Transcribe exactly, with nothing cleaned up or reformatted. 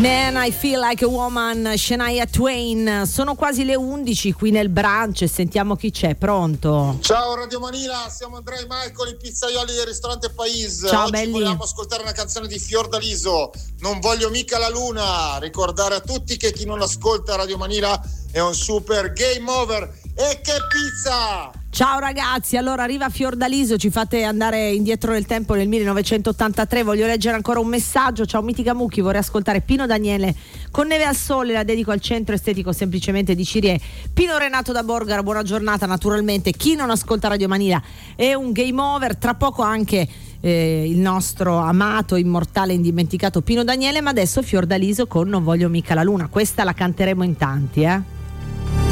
Man, I Feel Like a Woman, Shania Twain. Sono quasi le undici qui nel brunch e sentiamo chi c'è. Pronto? Ciao Radio Manila, siamo Andrea e Michael, i pizzaioli del ristorante Pais. Ciao, Oggi belli. vogliamo ascoltare una canzone di Fiordaliso, Non voglio mica la luna. Ricordare a tutti che chi non ascolta Radio Manila è un super game over. E che pizza! Ciao ragazzi, allora arriva Fiordaliso, ci fate andare indietro nel tempo nel millenovecentottantatré. Voglio leggere ancora un messaggio. Ciao Mitica Mucchi, vorrei ascoltare Pino Daniele con Neve al Sole, la dedico al centro estetico semplicemente di Cirie. Pino Renato da Borgara, buona giornata. Naturalmente chi non ascolta Radio Manila è un game over. Tra poco anche eh, il nostro amato, immortale, indimenticato Pino Daniele, ma adesso Fiordaliso con Non voglio mica la luna. Questa la canteremo in tanti, eh